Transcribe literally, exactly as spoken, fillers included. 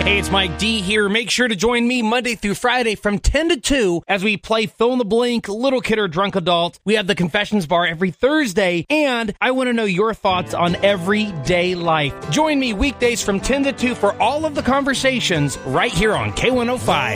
Hey, it's Mike D here. Make sure to join me Monday through Friday from ten to two as we play Fill in the Blank, Little Kid or Drunk Adult. We have the Confessions Bar every Thursday, and I want to know your thoughts on everyday life. Join me weekdays from ten to two for all of the conversations right here on K one oh five.